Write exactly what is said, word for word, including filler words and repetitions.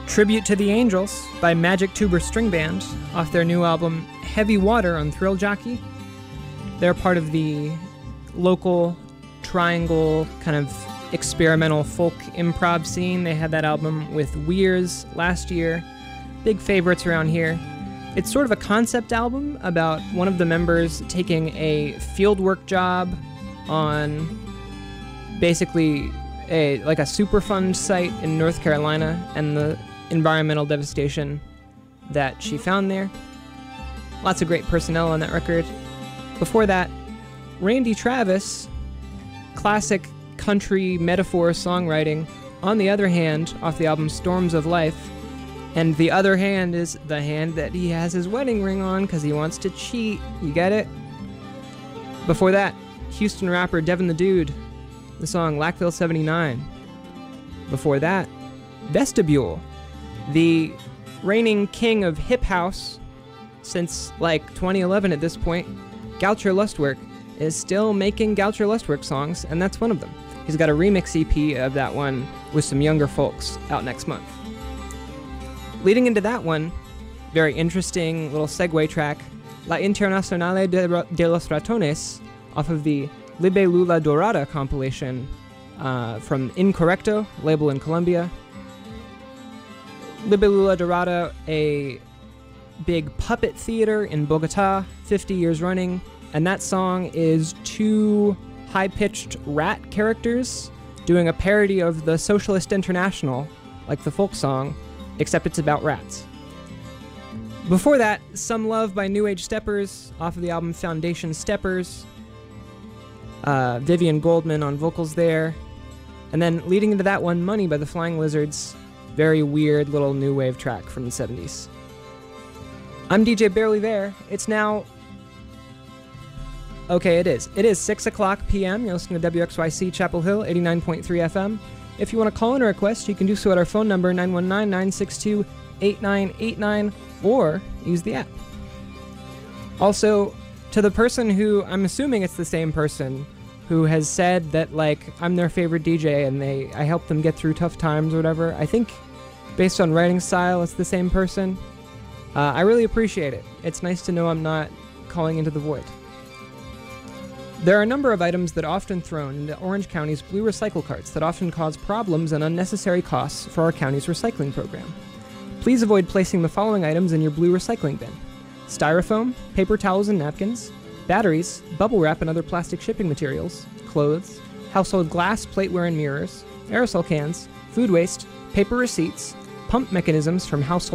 Tribute to the Angels by Magic Tuber String Band off their new album Heavy Water on Thrill Jockey. They're part of the local triangle kind of experimental folk improv scene. They had that album with Weirs last year. Big favorites around here. It's sort of a concept album about one of the members taking a fieldwork job on basically a like a Superfund site in North Carolina and the environmental devastation that she found there. Lots of great personnel on that record. Before that, Randy Travis, classic country metaphor songwriting. On the Other Hand, off the album Storms of Life. And the other hand is the hand that he has his wedding ring on because he wants to cheat. You get it? Before that, Houston rapper Devin the Dude, the song Lackville seventy-nine. Before that, Vestibule, the reigning king of hip house since like twenty eleven at this point. Goucher Lustwerk is still making Goucher Lustwerk songs, and that's one of them. He's got a remix E P of that one with some younger folks out next month. Leading into that one, very interesting little segue track, La Internacional de, de los Ratones, off of the Libélula Dorada compilation uh, from Incorrecto, label in Colombia. Libélula Dorada, a big puppet theater in Bogota, fifty years running, and that song is two high-pitched rat characters doing a parody of the Socialist International, like the folk song, except it's about rats. Before that, Some Love by New Age Steppers, off of the album Foundation Steppers. Uh, Vivian Goldman on vocals there. And then leading into that one, Money by the Flying Lizards. Very weird little new wave track from the seventies. I'm D J Barely There. It's now... Okay, it is. It is six o'clock p.m. You're listening to W X Y C Chapel Hill, eighty-nine point three F M. If you want to call in a request, you can do so at our phone number, nine one nine, nine six two, eight nine eight nine, or use the app. Also, to the person who, I'm assuming it's the same person, who has said that, like, I'm their favorite D J and they I helped them get through tough times or whatever. I think, based on writing style, it's the same person. Uh, I really appreciate it. It's nice to know I'm not calling into the void. There are a number of items that are often thrown into Orange County's blue recycle carts that often cause problems and unnecessary costs for our county's recycling program. Please avoid placing the following items in your blue recycling bin: styrofoam, paper towels and napkins, batteries, bubble wrap and other plastic shipping materials, clothes, household glass, plateware and mirrors, aerosol cans, food waste, paper receipts, pump mechanisms from household